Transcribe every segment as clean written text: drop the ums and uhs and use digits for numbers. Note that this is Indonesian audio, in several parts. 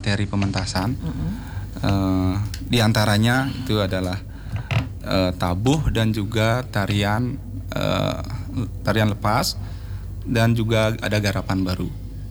materi pementasan. Di antaranya itu adalah tabuh dan juga tarian lepas, dan juga ada garapan baru.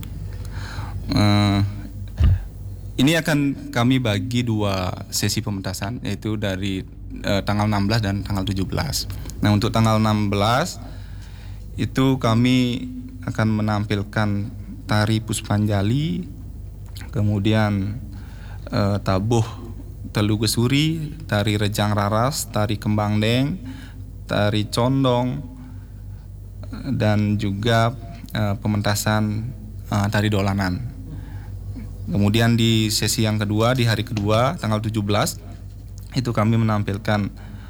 Ini akan kami bagi 2 sesi pementasan, yaitu dari tanggal 16 dan tanggal 17. Nah, untuk tanggal 16 itu kami akan menampilkan tari Puspanjali, kemudian tabuh Telu Gesuri, tari Rejang Raras, tari Kembang Deng, tari Condong, dan juga pementasan tari Dolanan. Kemudian di sesi yang kedua, di hari kedua tanggal 17 itu kami menampilkan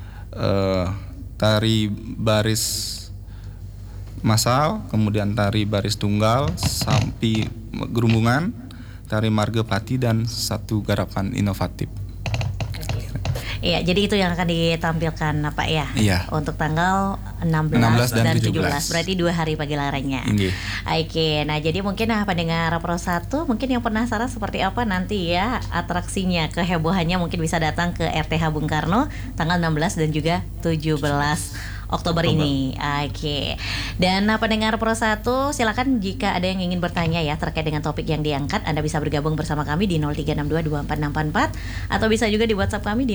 tari baris massal, kemudian tari baris tunggal, sampi gerumbungan, tari margapati, dan 1 garapan inovatif. Iya, jadi itu yang akan ditampilkan Pak ya. Iya. Untuk tanggal 16 dan 17. Berarti 2 hari pagelarannya. Oke, nah jadi mungkin pendengar Pro 1 mungkin yang penasaran seperti apa nanti ya atraksinya, kehebohannya, mungkin bisa datang ke RTH Bung Karno tanggal 16 dan juga 17 Oktober ini. Oke. Dan pendengar Pro 1, silakan jika ada yang ingin bertanya ya terkait dengan topik yang diangkat, Anda bisa bergabung bersama kami di 0362244644 atau bisa juga di WhatsApp kami di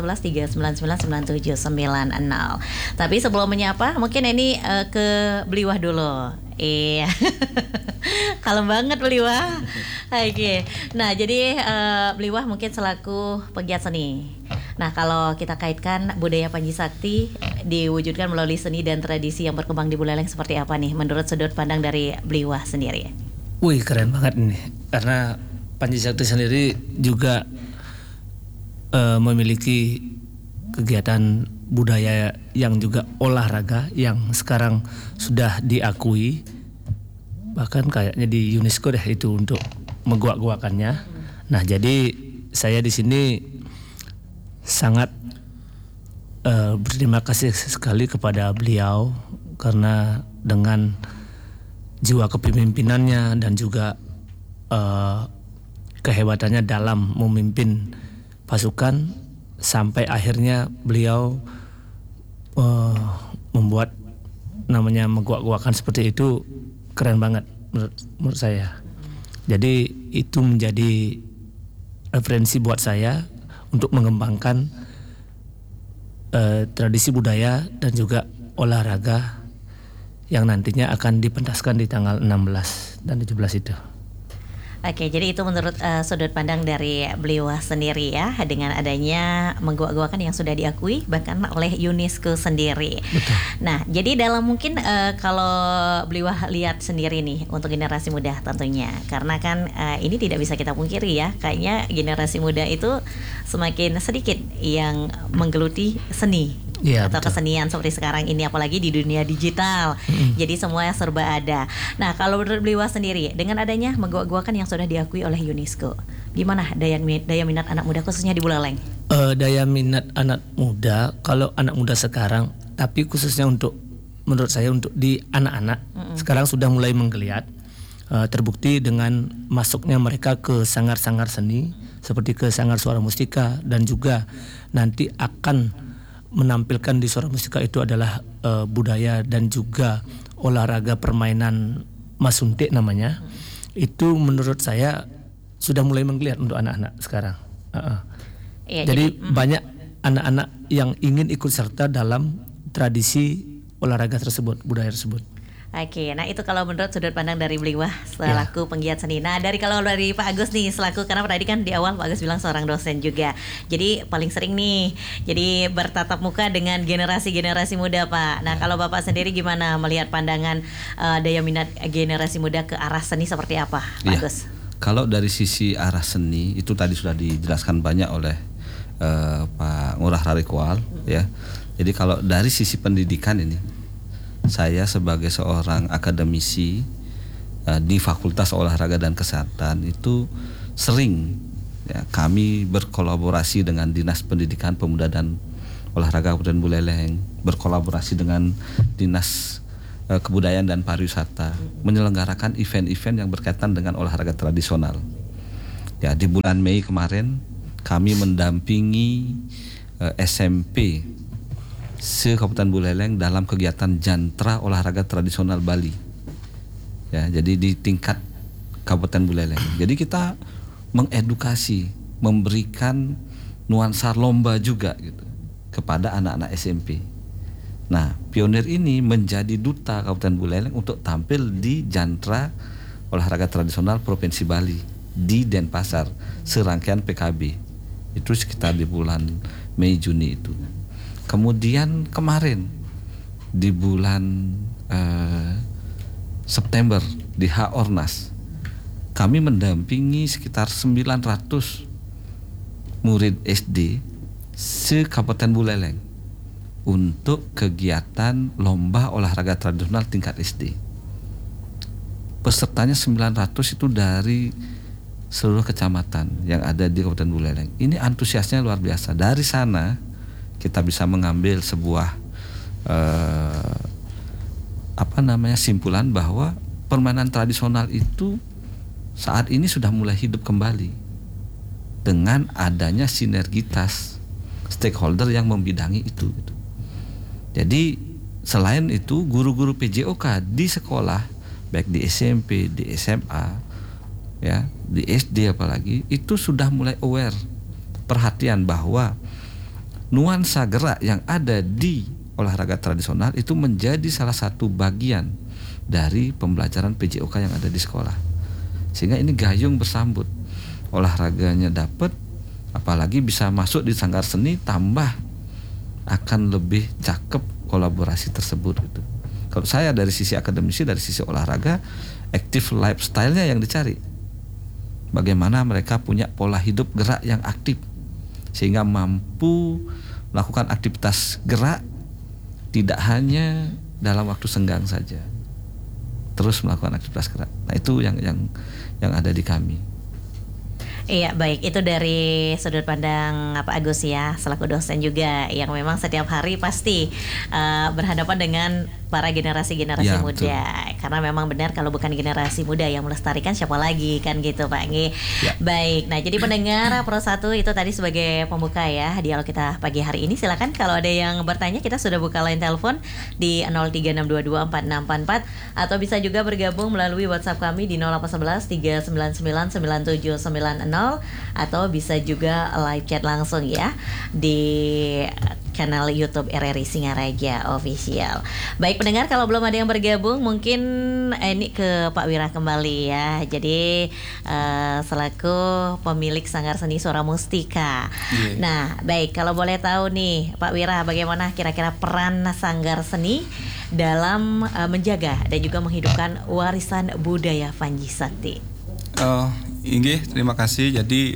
0811399790. Tapi sebelum menyapa, mungkin ini ke Bliwah dulu. Iya. Kalem banget Bliwah. Oke. Nah, jadi Bliwah mungkin selaku pegiat seni. Nah, kalau kita kaitkan budaya Panji Sakti diwujudkan melalui seni dan tradisi yang berkembang di Buleleng seperti apa nih menurut sudut pandang dari Bliwah sendiri? Wih, keren banget nih. Karena Panji Sakti sendiri juga memiliki kegiatan budaya yang juga olahraga yang sekarang sudah diakui, bahkan kayaknya di UNESCO deh itu untuk mengguak-guakannya. Nah, jadi saya di sini sangat berterima kasih sekali kepada beliau karena dengan jiwa kepemimpinannya dan juga kehebatannya dalam memimpin pasukan sampai akhirnya beliau membuat namanya mengguak-guakan seperti itu, keren banget menurut saya. Jadi itu menjadi referensi buat saya untuk mengembangkan tradisi budaya dan juga olahraga yang nantinya akan dipentaskan di tanggal 16 dan 17 itu. Oke, jadi itu menurut sudut pandang dari Bliwah sendiri ya, dengan adanya mengguak-guakan yang sudah diakui bahkan oleh UNESCO sendiri. Betul. Nah, jadi dalam mungkin kalau Bliwah lihat sendiri nih untuk generasi muda tentunya, karena kan ini tidak bisa kita pungkiri ya, kayaknya generasi muda itu semakin sedikit yang menggeluti seni. Ya, atau betul. Kesenian seperti sekarang ini, apalagi di dunia digital. Jadi semua serba ada. Nah, kalau menurut Bliwah sendiri, dengan adanya mengguak-guakan yang sudah diakui oleh UNESCO, gimana daya minat anak muda khususnya di Buleleng? Daya minat anak muda, kalau anak muda sekarang, tapi khususnya untuk menurut saya untuk di anak-anak sekarang sudah mulai menggeliat. Terbukti dengan masuknya mereka ke sanggar-sanggar seni seperti ke Sanggar Suara Mustika, dan juga nanti akan menampilkan di Suara Mustika itu adalah budaya dan juga olahraga permainan masuntik namanya. Itu menurut saya sudah mulai menggeliat untuk anak-anak sekarang. Ya, jadi banyak anak-anak yang ingin ikut serta dalam tradisi olahraga tersebut, budaya tersebut. Oke, nah itu kalau menurut sudut pandang dari Bliwah selaku penggiat seni. Nah, kalau dari Pak Agus nih selaku, karena tadi kan di awal Pak Agus bilang seorang dosen juga, jadi paling sering nih jadi bertatap muka dengan generasi muda, Pak. Nah, kalau Bapak sendiri gimana melihat pandangan daya minat generasi muda ke arah seni seperti apa, Pak Agus? Kalau dari sisi arah seni itu tadi sudah dijelaskan banyak oleh Pak Ngurah Rarikwal ya. Jadi kalau dari sisi pendidikan ini, saya sebagai seorang akademisi di Fakultas Olahraga dan Kesehatan itu sering ya, kami berkolaborasi dengan Dinas Pendidikan Pemuda dan Olahraga Kabupaten Buleleng, berkolaborasi dengan Dinas Kebudayaan dan Pariwisata, menyelenggarakan event-event yang berkaitan dengan olahraga tradisional. Ya, di bulan Mei kemarin kami mendampingi SMP se-Kabupaten Buleleng dalam kegiatan Jantra Olahraga Tradisional Bali. Ya, jadi di tingkat Kabupaten Buleleng. Jadi kita mengedukasi, memberikan nuansa lomba juga gitu kepada anak-anak SMP. Nah, pionir ini menjadi duta Kabupaten Buleleng untuk tampil di Jantra Olahraga Tradisional Provinsi Bali di Denpasar, serangkaian PKB. Itu sekitar di bulan Mei Juni itu. Kemudian kemarin di bulan September di H-Ornas kami mendampingi sekitar 900 murid SD se-Kabupaten Buleleng untuk kegiatan lomba olahraga tradisional tingkat SD. Pesertanya 900 itu dari seluruh kecamatan yang ada di Kabupaten Buleleng. Ini antusiasnya luar biasa. Dari sana kita bisa mengambil sebuah simpulan bahwa permainan tradisional itu saat ini sudah mulai hidup kembali dengan adanya sinergitas stakeholder yang membidangi itu. Jadi selain itu guru-guru PJOK di sekolah baik di SMP, di SMA, ya, di SD apalagi itu sudah mulai aware, perhatian bahwa nuansa gerak yang ada di olahraga tradisional itu menjadi salah satu bagian dari pembelajaran PJOK yang ada di sekolah. Sehingga ini gayung bersambut. Olahraganya dapat, apalagi bisa masuk di sanggar seni, tambah akan lebih cakep kolaborasi tersebut gitu. Kalau saya dari sisi akademisi, dari sisi olahraga, active lifestyle-nya yang dicari. Bagaimana mereka punya pola hidup gerak yang aktif sehingga mampu melakukan aktivitas gerak tidak hanya dalam waktu senggang saja, terus melakukan aktivitas gerak. Nah, itu yang ada di kami. Iya, baik, itu dari sudut pandang Pak Agus ya, selaku dosen juga yang memang setiap hari pasti berhadapan dengan para generasi-generasi ya, muda. betul. Karena memang benar kalau bukan generasi muda yang melestarikan siapa lagi kan gitu Pak Ngi. Ya. Baik, nah jadi pendengar Pro 1 itu tadi sebagai pembuka ya dialog kita pagi hari ini. Silakan kalau ada yang bertanya, kita sudah buka line telepon di 0362246644 atau bisa juga bergabung melalui WhatsApp kami di 0811 399 9790 atau bisa juga live chat langsung ya di kanal YouTube RRI Singaraja Official. Baik pendengar, kalau belum ada yang bergabung mungkin ini ke Pak Wira kembali ya. Jadi selaku pemilik Sanggar Seni Suara Mustika. Yeah. Nah, baik, kalau boleh tahu nih Pak Wira, bagaimana kira-kira peran Sanggar Seni dalam menjaga dan juga menghidupkan warisan budaya Panji Sakti? Inggih, terima kasih. Jadi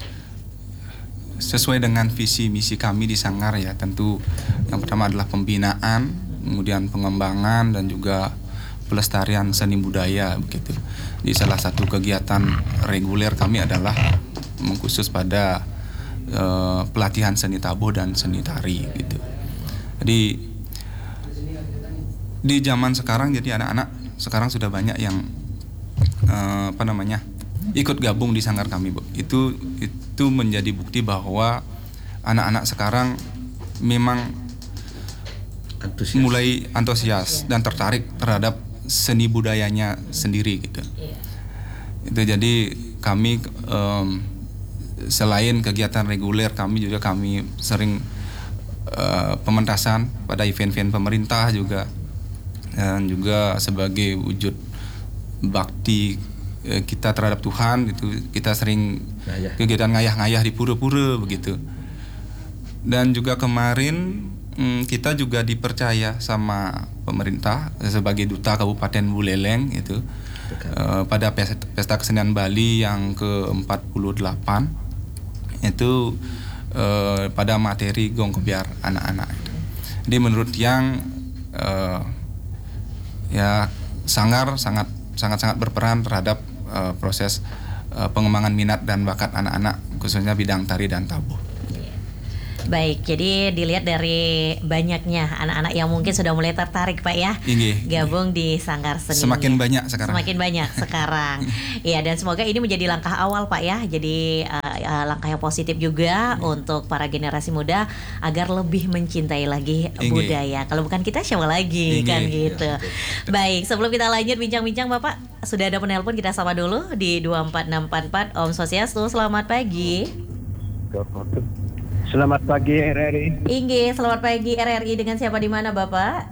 sesuai dengan visi misi kami di Sanggar ya, tentu yang pertama adalah pembinaan, kemudian pengembangan dan juga pelestarian seni budaya begitu. Di salah satu kegiatan reguler kami adalah mengkhusus pada pelatihan seni tabuh dan seni tari gitu. Jadi di zaman sekarang jadi anak-anak sekarang sudah banyak yang ikut gabung di Sanggar kami, Bu. Itu menjadi bukti bahwa anak-anak sekarang memang mulai antusias dan tertarik terhadap seni budayanya sendiri gitu. Itu jadi kami selain kegiatan reguler kami sering pementasan pada event-event pemerintah juga, dan juga sebagai wujud bakti kita terhadap Tuhan itu kita sering kegiatan ngayah-ngayah di pura-pura begitu. Dan juga kemarin kita juga dipercaya sama pemerintah sebagai duta Kabupaten Buleleng itu pada pesta kesenian Bali yang ke-48 itu pada materi gong kebiar anak-anak. Jadi menurut yang ya Sanggar sangat berperan terhadap proses pengembangan minat dan bakat anak-anak khususnya bidang tari dan tabuh. Baik, jadi dilihat dari banyaknya anak-anak yang mungkin sudah mulai tertarik Pak ya, gabung di Sanggar Seni. Semakin banyak sekarang. Semakin banyak sekarang. Iya, dan semoga ini menjadi langkah awal Pak ya. Jadi langkah yang positif juga untuk para generasi muda agar lebih mencintai lagi budaya. Kalau bukan kita siapa lagi kan gitu. Baik, sebelum kita lanjut bincang-bincang Bapak, sudah ada penelpon, kita sapa dulu di 24644. Om Swastiastu, selamat pagi. Selamat pagi RRI. Inggih, selamat pagi RRI, dengan siapa di mana Bapak?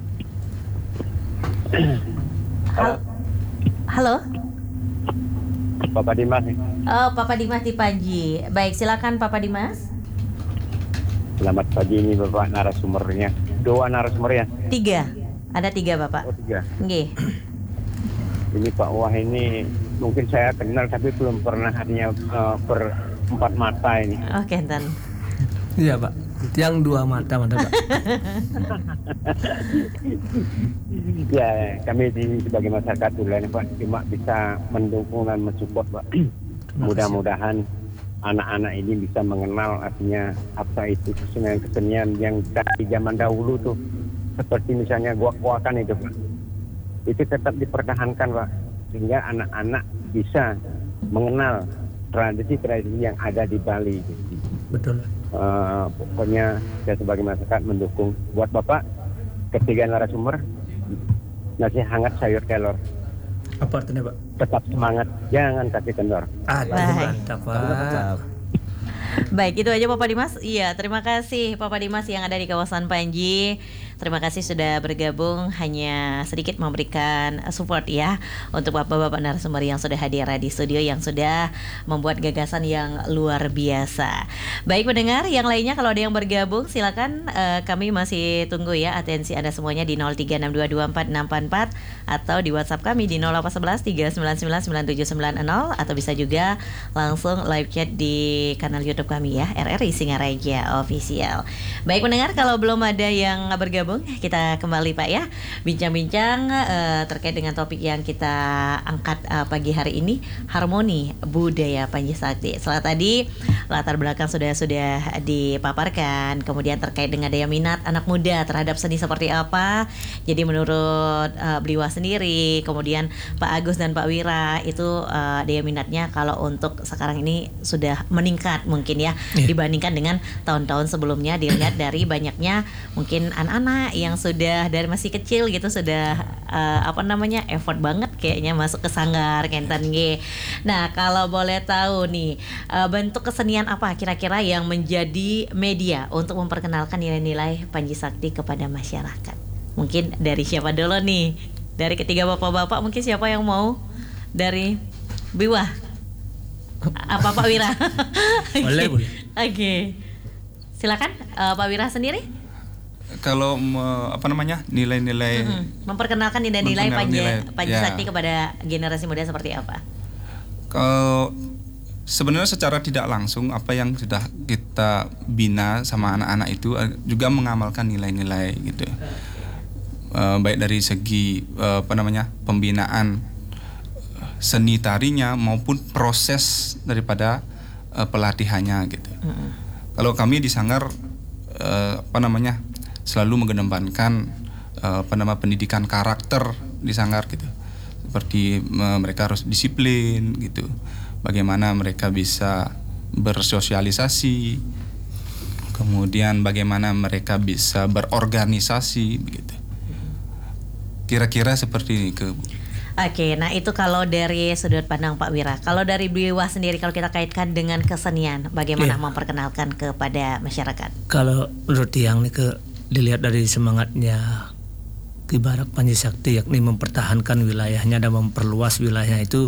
Halo. Bapak Dimas. Oh, Papa Dimas di Panji. Baik, silakan Papa Dimas. Selamat pagi, ini Bapak narasumbernya. 2 narasumbernya. 3. Ada 3 Bapak. Oh, 3. Nggih. Ini Pak Wah ini mungkin saya kenal tapi belum pernah hanya berempat mata ini. Oke, enten. Iya Pak, yang 2 mata mana Pak? Ya, kami sebagai masyarakat dulu ini Pak cuma bisa mendukung dan mensupport Pak. Mudah-mudahan anak-anak ini bisa mengenal artinya apa itu kesenian yang dari zaman dahulu tuh, seperti misalnya guak-guakan itu Pak. Itu tetap dipertahankan Pak, sehingga anak-anak bisa mengenal tradisi-tradisi yang ada di Bali. Betul. Pokoknya saya sebagai masyarakat mendukung. Buat Bapak, ketiga narasumber, nasi hangat sayur kelor. Apa artinya Pak? Tetap semangat, jangan kasih kendor. Mantap Pak. Baik, itu aja Papa Dimas. Iya, terima kasih Papa Dimas yang ada di kawasan Panji. Terima kasih sudah bergabung, hanya sedikit memberikan support ya untuk bapak-bapak narasumber yang sudah hadir di studio, yang sudah membuat gagasan yang luar biasa. Baik pendengar, yang lainnya kalau ada yang bergabung silakan, kami masih tunggu ya atensi Anda semuanya di 0362244644 atau di WhatsApp kami di 0811399990, atau bisa juga langsung live chat di kanal YouTube kami ya, RRI Singaraja Official. Baik pendengar, kalau belum ada yang bergabung, kita kembali Pak ya, bincang-bincang terkait dengan topik yang kita angkat pagi hari ini, harmoni budaya Panji Sakti. Setelah tadi latar belakang sudah dipaparkan, kemudian terkait dengan daya minat anak muda terhadap seni seperti apa. Jadi menurut beliau sendiri, kemudian Pak Agus dan Pak Wira itu daya minatnya kalau untuk sekarang ini sudah meningkat mungkin ya, dibandingkan dengan tahun-tahun sebelumnya. Dilihat dari banyaknya mungkin anak-anak yang sudah dari masih kecil gitu sudah effort banget kayaknya masuk ke sanggar Kenten G. Nah, kalau boleh tahu nih, bentuk kesenian apa kira-kira yang menjadi media untuk memperkenalkan nilai-nilai Panji Sakti kepada masyarakat? Mungkin dari siapa dulu nih? Dari ketiga bapak-bapak mungkin siapa yang mau? Dari Biwah? Apa Pak Wira? Boleh. Oke. Silakan Pak Wira sendiri. Kalau nilai-nilai memperkenalkan nilai-nilai Panji Sakti kepada generasi muda seperti apa? Kalau sebenarnya secara tidak langsung apa yang sudah kita bina sama anak-anak itu juga mengamalkan nilai-nilai gitu. Baik dari segi pembinaan seni tarinya maupun proses daripada pelatihannya gitu. Kalau kami di Sanggar selalu mengedepankan pendidikan karakter di Sanggar gitu. Seperti mereka harus disiplin gitu. Bagaimana mereka bisa bersosialisasi. Kemudian bagaimana mereka bisa berorganisasi begitu. Kira-kira seperti ini Oke, nah itu kalau dari sudut pandang Pak Wira. Kalau dari Biwa sendiri, kalau kita kaitkan dengan kesenian, bagaimana memperkenalkan kepada masyarakat? Kalau menurut yang ini dilihat dari semangatnya Kibarak Panji Sakti, yakni mempertahankan wilayahnya dan memperluas wilayah itu,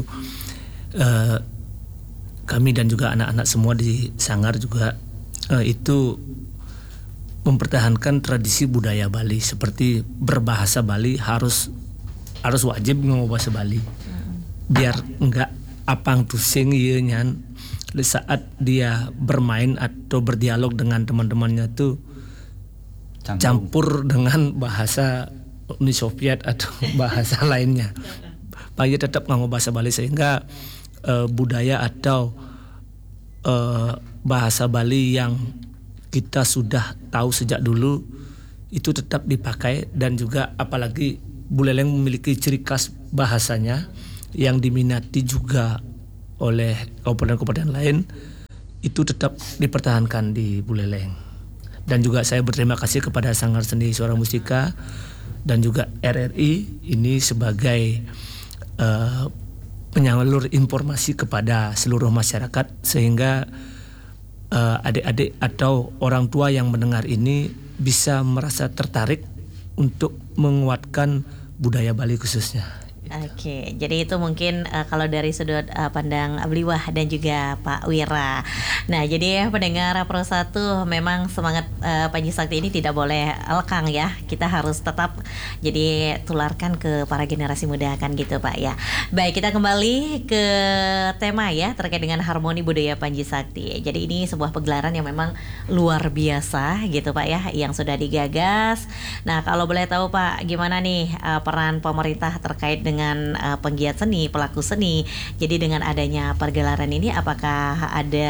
kami dan juga anak-anak semua di Sanggar juga itu mempertahankan tradisi budaya Bali, seperti berbahasa Bali harus wajib ngomong bahasa Bali, biar enggak apang tusing ieu nyan di saat dia bermain atau berdialog dengan teman-temannya tuh campur dengan bahasa Uni Soviet atau bahasa lainnya. Panji tetap ngomong bahasa Bali sehingga budaya atau bahasa Bali yang kita sudah tahu sejak dulu itu tetap dipakai, dan juga apalagi Buleleng memiliki ciri khas bahasanya yang diminati juga oleh kabupaten-kabupaten lain, itu tetap dipertahankan di Buleleng. Dan juga saya berterima kasih kepada Sanggar Seni Suara Mustika dan juga RRI ini sebagai penyalur informasi kepada seluruh masyarakat, sehingga adik-adik atau orang tua yang mendengar ini bisa merasa tertarik untuk menguatkan budaya Bali khususnya. Oke, jadi itu mungkin kalau dari sudut pandang Bliwah dan juga Pak Wira. Nah, jadi pendengar Pro 1, memang semangat Panji Sakti ini tidak boleh lekang ya. Kita harus tetap jadi tularkan ke para generasi muda kan gitu Pak ya. Baik, kita kembali ke tema ya terkait dengan harmoni budaya Panji Sakti. Jadi ini sebuah pegelaran yang memang luar biasa gitu Pak ya, yang sudah digagas. Nah, kalau boleh tahu Pak, gimana nih peran pemerintah terkait dengan penggiat seni, pelaku seni. Jadi dengan adanya pergelaran ini, apakah ada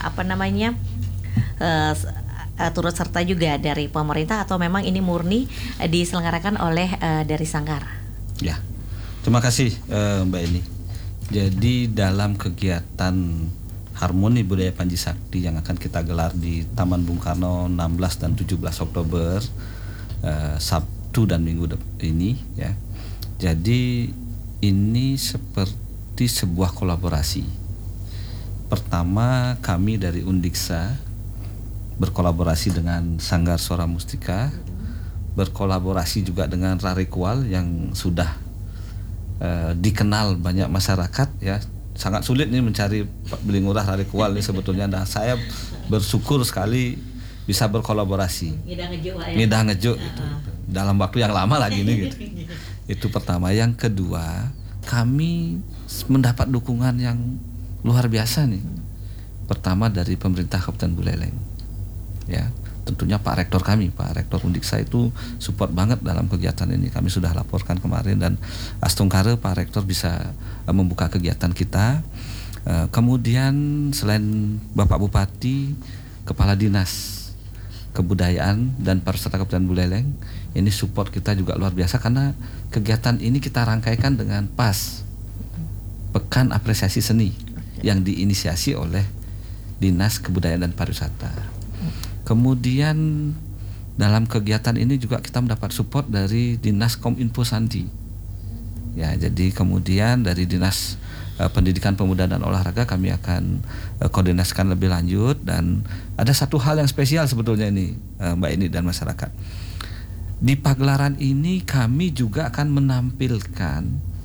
turut serta juga dari pemerintah atau memang ini murni diselenggarakan oleh dari Sanggar? Ya, terima kasih Mbak Eni. Jadi dalam kegiatan Harmoni Budaya Panji Sakti yang akan kita gelar di Taman Bung Karno 16 dan 17 Oktober, Sabtu dan Minggu ini ya. Jadi ini seperti sebuah kolaborasi. Pertama, kami dari Undiksa berkolaborasi dengan Sanggar Suara Mustika, berkolaborasi juga dengan Rarikual yang sudah dikenal banyak masyarakat ya. Sangat sulit nih mencari Beli Ngurah Rarikual ini sebetulnya. Nah, saya bersyukur sekali bisa berkolaborasi. Ngidah ngejuk gitu. Dalam waktu yang lama lagi nih gitu. Itu pertama. Yang kedua, kami mendapat dukungan yang luar biasa nih. Pertama dari pemerintah Kabupaten Buleleng. Ya, tentunya Pak Rektor kami, Pak Rektor Undiksa itu support banget dalam kegiatan ini. Kami sudah laporkan kemarin dan astungkare Pak Rektor bisa membuka kegiatan kita. Kemudian selain Bapak Bupati, Kepala Dinas Kebudayaan dan Pariwisata Kabupaten Buleleng, ini support kita juga luar biasa karena kegiatan ini kita rangkaikan dengan pas Pekan Apresiasi Seni yang diinisiasi oleh Dinas Kebudayaan dan Pariwisata. Kemudian dalam kegiatan ini juga kita mendapat support dari Dinas Kominfo Sandi. Ya, jadi kemudian dari Dinas Pendidikan Pemuda dan Olahraga kami akan koordinasikan lebih lanjut. Dan ada satu hal yang spesial sebetulnya ini Mbak Eni dan masyarakat. Di pagelaran ini kami juga akan menampilkan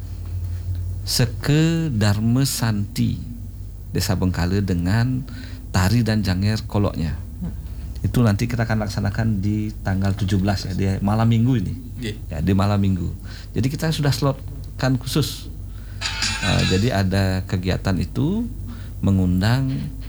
Seke Dharma Santi Desa Bengkale dengan tari dan janger koloknya. Itu nanti kita akan laksanakan di tanggal 17 ya, di malam minggu ini. Ya, di malam minggu. Jadi kita sudah slotkan khusus. Jadi ada kegiatan itu mengundang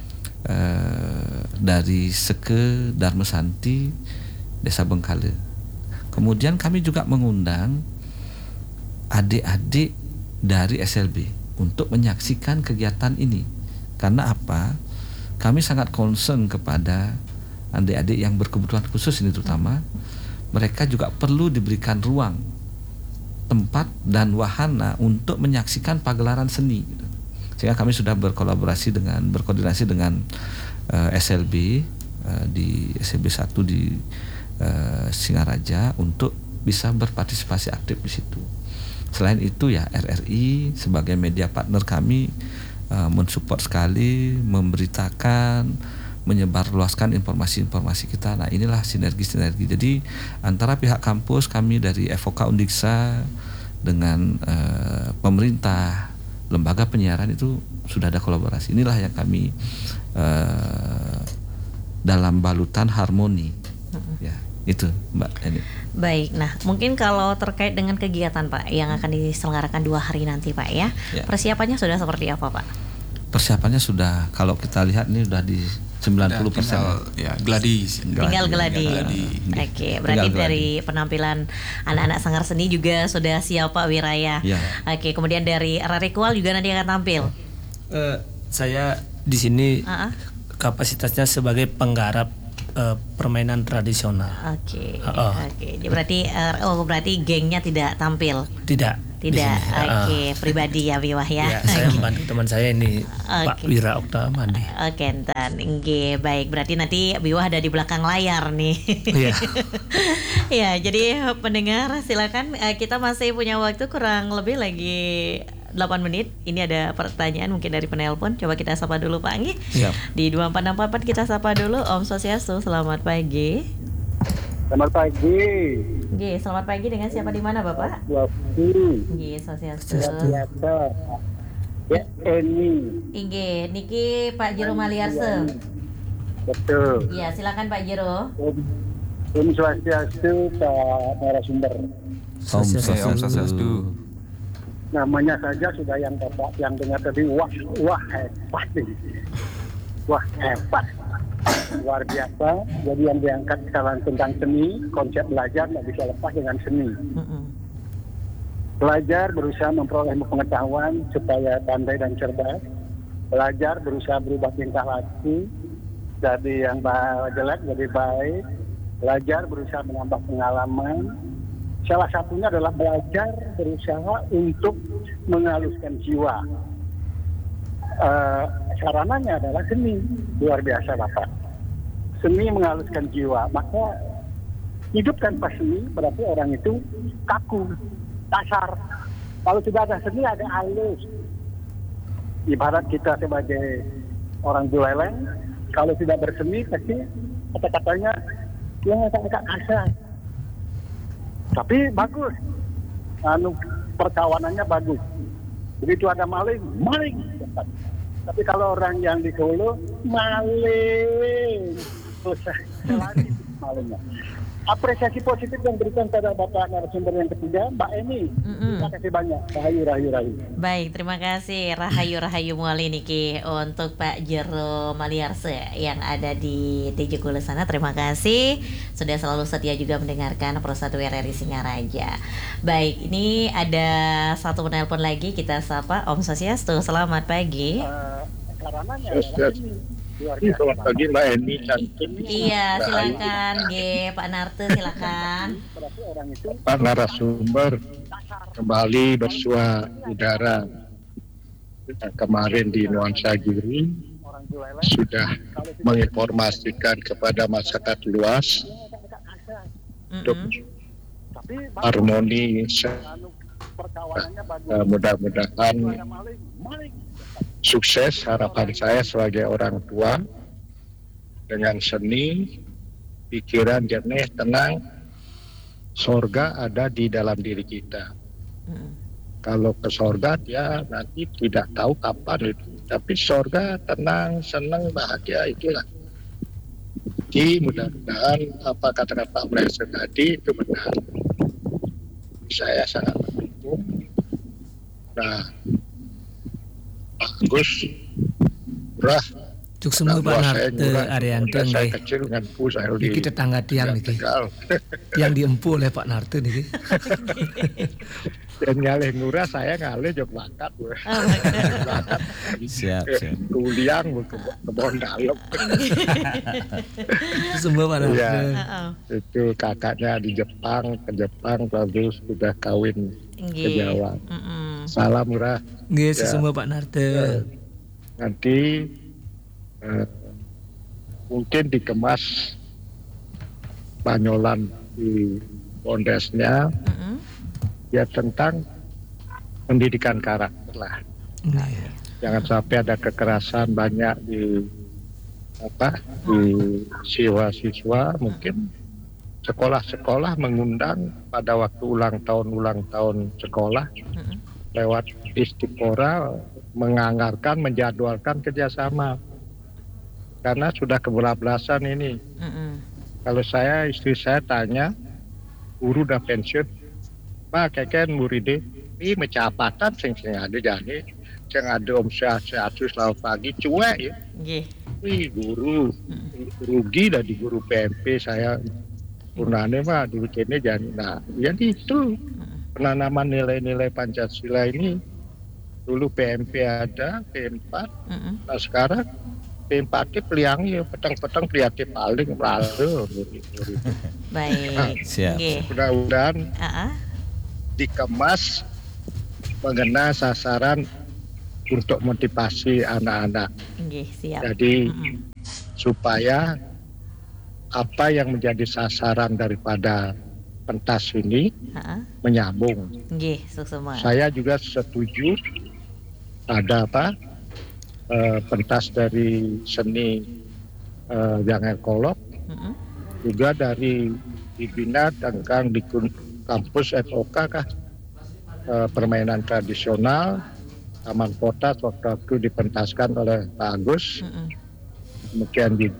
dari Seke Dharma Santi Desa Bengkale. Kemudian kami juga mengundang adik-adik dari SLB untuk menyaksikan kegiatan ini. Karena apa? Kami sangat concern kepada adik-adik yang berkebutuhan khusus ini terutama. Mereka juga perlu diberikan ruang, tempat dan wahana untuk menyaksikan pagelaran seni. Sehingga kami sudah berkoordinasi dengan SLB di SLB 1 di Singaraja untuk bisa berpartisipasi aktif di situ. Selain itu ya RRI sebagai media partner kami mensupport sekali, memberitakan, menyebarluaskan informasi-informasi kita. Nah, inilah sinergi-sinergi. Jadi antara pihak kampus, kami dari FOK Undiksa dengan pemerintah, lembaga penyiaran itu sudah ada kolaborasi. Inilah yang kami dalam balutan harmoni. Ya, itu Mbak Eni. Baik, nah mungkin kalau terkait dengan kegiatan Pak yang akan diselenggarakan 2 hari nanti Pak ya. Persiapannya sudah seperti apa Pak? Persiapannya sudah, kalau kita lihat ini sudah di 90%. Tinggal gladi. Oke, berarti dari penampilan anak-anak Sanggar Seni juga sudah siap Pak Wiraya. Ya. Oke, kemudian dari Rarikual juga nanti akan tampil. Saya di sini kapasitasnya sebagai penggarap permainan tradisional. Oke. Berarti berarti gengnya tidak tampil. Tidak. Oke. Pribadi ya Biwah ya. Ya, saya membantu teman saya ini Pak Wira Oktamadi. Oke, enten. Baik. Berarti nanti Biwah ada di belakang layar nih. Iya. Ya, jadi pendengar silakan, kita masih punya waktu kurang lebih lagi 8 menit. Ini ada pertanyaan mungkin dari penelpon. Coba kita sapa dulu Pak Anggi. Siap. Di 2464 kita sapa dulu. Om Swastiastu, selamat pagi. Selamat pagi. Nggih, selamat pagi, dengan siapa di mana Bapak? Nggih, Swastiastu. Ya, Eni. Nggih, niki Pak Jero Maliarse. Betul. Iya, silakan Pak Jero. Om Swastiastu, Pak narasumber. Om Swastiastu. Namanya saja sudah yang Bapak yang dengar tadi, wah hebat nih. Wah hebat. Luar biasa. Jadi yang diangkat sekarang tentang seni, konsep belajar nggak bisa lepas dengan seni. Belajar berusaha memperoleh pengetahuan supaya pandai dan cerdas. Belajar berusaha berubah tingkah laku dari yang jelek jadi baik. Belajar berusaha menambah pengalaman. Salah satunya adalah belajar berusaha untuk menghaluskan jiwa. Sarananya adalah seni. Luar biasa Bapak. Seni menghaluskan jiwa. Maka hidup tanpa seni berarti orang itu kaku, kasar. Kalau tidak ada seni ada halus. Ibarat kita sebagai orang Buleleng, kalau tidak berseni pasti kata-katanya yang agak kasar. Tapi bagus. Perkawanannya bagus. Begitu ada maling. Tapi kalau orang yang di Solo, maling. Selesai. Lari malingnya. Apresiasi positif yang diberikan pada Bapak narasumber yang ketiga, Mbak Eni. Terima kasih banyak. Rahayu. Baik, terima kasih Rahayu Muali niki untuk Pak Jero Maliarse yang ada di TJ Kule sana. Terima kasih sudah selalu setia juga mendengarkan Pro 1 RRI Singaraja. Baik, ini ada satu penelpon lagi, kita sapa. Om Swastiastu, selamat pagi. Selamat pagi Mbak Eni, cantik. Iya, silakan Pak Narte, silakan. Pak narasumber kembali bersua udara. Kemarin di Nuansa Giri sudah menginformasikan kepada masyarakat luas untuk harmoni. Mudah-mudahan sukses. Harapan saya sebagai orang tua, dengan seni, pikiran jernih, tenang, sorga ada di dalam diri kita. Kalau ke sorga ya nanti tidak tahu kapan itu, tapi sorga tenang, senang, bahagia, itulah. Jadi mudah-mudahan apa kata Pak Meleser tadi itu benar. Saya sangat mendukung. Nah, bagus, murah. Cuk semua Pak Narte Arianto saya kecil dengan pu saya di tetangga tiang niki. Yang diempu oleh Pak Narte niki. Dan ngalih ngurah saya ngalih jog bakat. Bakat. Siap. Tuliang kebon dalam. Itu semua Pak Narte. Ya, itu kakaknya di Jepang, ke Jepang terus sudah kawin ke Jawa. Salam murah. Nggih, semua Pak Narte. Nanti mungkin dikemas banyolan di pondesnya ya tentang pendidikan karakter lah. Jangan sampai ada kekerasan banyak di siswa-siswa. Mungkin sekolah-sekolah mengundang pada waktu ulang tahun sekolah lewat Istiqora menganggarkan, menjadwalkan kerjasama. Karena sudah kebablasan ini. Kalau istri saya tanya, guru udah pensiun, Pak keken muridnya, ini mencapatan sing ada jadi, sing ada om sehat selalu pagi, cuek ya. Wih guru, rugi dari guru PMP saya, purnane mah dulu kene jadi, nah jadi itu penanaman nilai-nilai Pancasila ini, dulu PMP ada, P4, nah sekarang empati peliangi petang-petang prihatin paling lalu. Baik. Siap. Nggih. Mudah-mudahan Heeh. dikemas mengena sasaran untuk motivasi anak-anak. Nggih, siap. Jadi Mm-mm. supaya apa yang menjadi sasaran daripada pentas ini Heeh. menyambung. Nggih, suksema. Saya juga setuju ada pentas dari seni yang ekolog, Mm-mm. juga dari dibina tentang di kampus FOK kah permainan tradisional Taman Kota waktu itu dipentaskan oleh Pak Agus, Mm-mm. kemudian di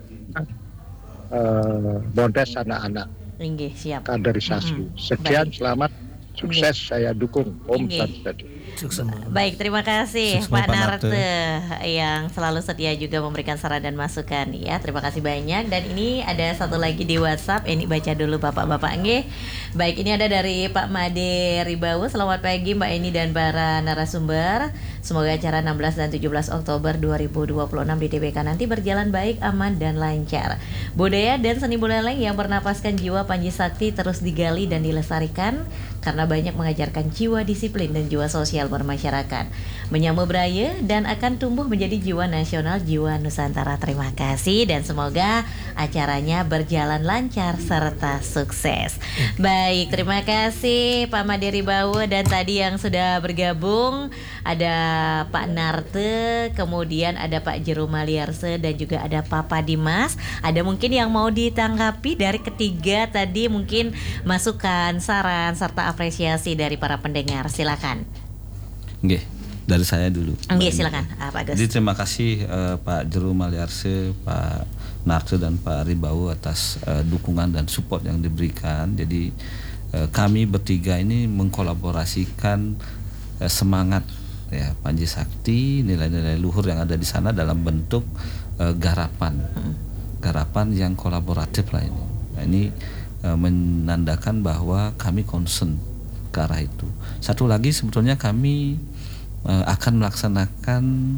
Bondes anak-anak Nggih, siap. kaderisasi. Mm-mm. Sekian, Baik. selamat, sukses, saya dukung. Om Nggih. Santi. Sukses semua. Baik, terima kasih Sukses Pak Pak Narte Narte. yang selalu setia juga memberikan saran dan masukan ya. Terima kasih banyak. Dan ini ada satu lagi di WhatsApp. Ini baca dulu Bapak-bapak nggih. Baik, ini ada dari Pak Made Ribawu. Selamat pagi Mbak Eni dan para narasumber. Semoga acara 16 dan 17 Oktober 2026 di TBK nanti berjalan baik, aman dan lancar. Budaya dan seni buleleng yang bernapaskan jiwa Panji Sakti terus digali dan dilestarikan karena banyak mengajarkan jiwa disiplin dan jiwa sosial bermasyarakat, menyambut budaya dan akan tumbuh menjadi jiwa nasional, jiwa Nusantara. Terima kasih dan semoga acaranya berjalan lancar serta sukses. Baik, terima kasih Pak Madiri Bawu, dan tadi yang sudah bergabung ada Pak Narte, kemudian ada Pak Jero Maliarse dan juga ada Papa Dimas. Ada mungkin yang mau ditanggapi dari ketiga tadi, mungkin masukan, saran serta apresiasi dari para pendengar. Silakan. Nggih, dari saya dulu. Nggih, silakan. Pak Agus. Jadi terima kasih Pak Jero Maliarse, Pak Narte dan Pak Ribawu atas dukungan dan support yang diberikan. Jadi kami bertiga ini mengkolaborasikan semangat ya Panji Sakti, nilai-nilai luhur yang ada di sana dalam bentuk garapan yang kolaboratif lah ini. Nah, ini menandakan bahwa kami concern ke arah itu. Satu lagi sebetulnya kami akan melaksanakan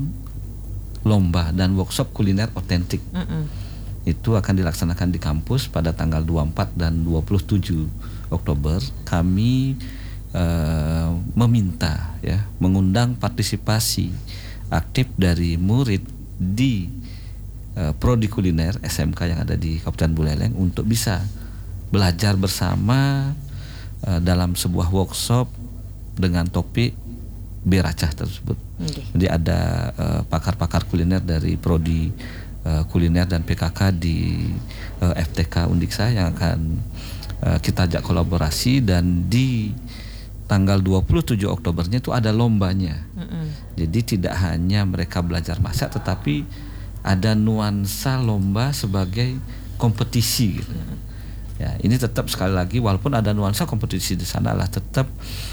lomba dan workshop kuliner otentik. Itu akan dilaksanakan di kampus pada tanggal 24 dan 27 Oktober. Kami meminta ya, mengundang partisipasi aktif dari murid di prodi kuliner SMK yang ada di Kabupaten Buleleng untuk bisa belajar bersama dalam sebuah workshop dengan topik Beracah tersebut. Jadi ada pakar-pakar kuliner dari prodi kuliner dan PKK di FTK Undiksa yang akan kita ajak kolaborasi, dan di tanggal 27 Oktobernya itu ada lombanya. Jadi tidak hanya mereka belajar masak, tetapi ada nuansa lomba sebagai kompetisi gitu. Ya, ini tetap sekali lagi walaupun ada nuansa kompetisi di sana lah, tetap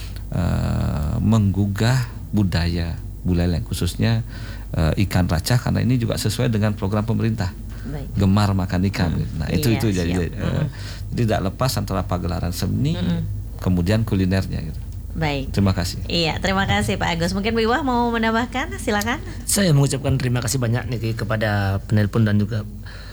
menggugah budaya Buleleng, khususnya ikan racah, karena ini juga sesuai dengan program pemerintah. Baik. Gemar makan ikan. Nah, itu jadi tidak lepas antara pagelaran seni kemudian kulinernya gitu. Baik. Terima kasih. Iya, terima kasih Pak Agus. Mungkin Bu Iwah mau menambahkan, silakan. Saya mengucapkan terima kasih banyak nih kepada penelpon dan juga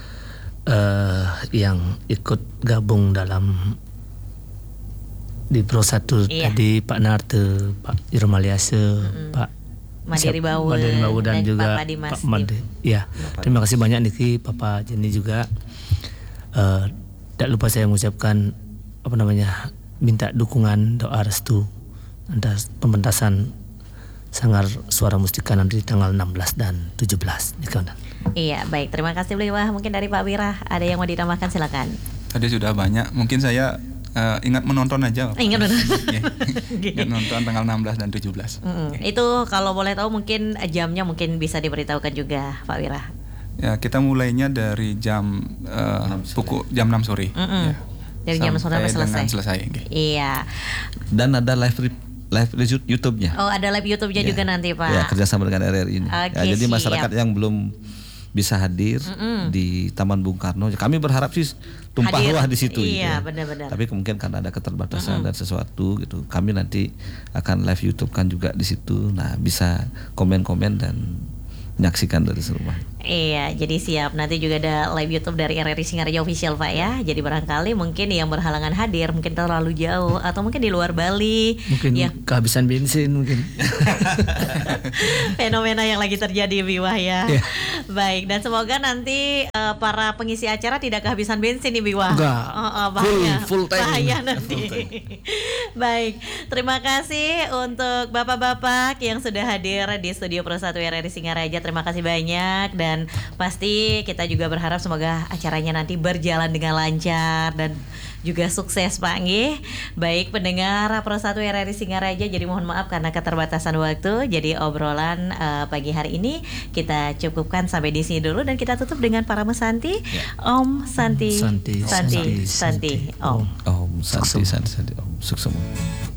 yang ikut gabung dalam di Pro 1 tadi, Pak Narte, Pak Jero Maliarse, Pak Madiri Bawu dan juga Papa Dimas. Pak Made. Ya, terima kasih banyak Niki, Papa Jenny juga. Tak lupa saya mengucapkan minta dukungan, doa restu atas pementasan Sanggar Suara Mustika nanti di tanggal 16 dan 17. Iya, baik. Terima kasih Bu Iwah. Mungkin dari Pak Wira ada yang mau ditambahkan, silakan. Tadi sudah banyak. Mungkin saya ingat menonton aja. Ingat menonton. Ingat nonton tanggal 16 dan 17. Itu kalau boleh tahu mungkin jamnya mungkin bisa diberitahukan juga Pak Wira. Ya, kita mulainya dari jam pukul jam 6 sore. Ya. Dari jam sore sampai selesai. Iya. Dan ada live YouTube-nya. Oh, ada live YouTube-nya juga nanti Pak. Ya, kerjasama dengan RRI ini. Okay, jadi masyarakat yang belum bisa hadir di Taman Bung Karno, kami berharap sih tumpah ruah di situ. Iya, gitu. benar-benar. Tapi mungkin karena ada keterbatasan dan sesuatu gitu, kami nanti akan live YouTube kan juga di situ. Nah, bisa komen-komen dan menyaksikan dari rumah. Iya, jadi siap. Nanti juga ada live YouTube dari RRI Singaraja Official, Pak ya. Jadi barangkali mungkin yang berhalangan hadir mungkin terlalu jauh atau mungkin di luar Bali. Mungkin ya. kehabisan bensin mungkin. Fenomena yang lagi terjadi Biwah ya. Yeah. Baik, dan semoga nanti para pengisi acara tidak kehabisan bensin nih Biwah. Enggak. Bahaya. Full time. Bahaya nanti. Baik, terima kasih untuk bapak-bapak yang sudah hadir di studio Pro 1 RRI Singaraja. Terima kasih banyak dan pasti kita juga berharap semoga acaranya nanti berjalan dengan lancar dan juga sukses Pak nggih. Baik pendengar Pro 1 RRI Singaraja, jadi mohon maaf karena keterbatasan waktu. Jadi obrolan pagi hari ini kita cukupkan sampai di sini dulu dan kita tutup dengan para mesanti. Om Santi Santi Om. Om Santi Santi Om Suksema.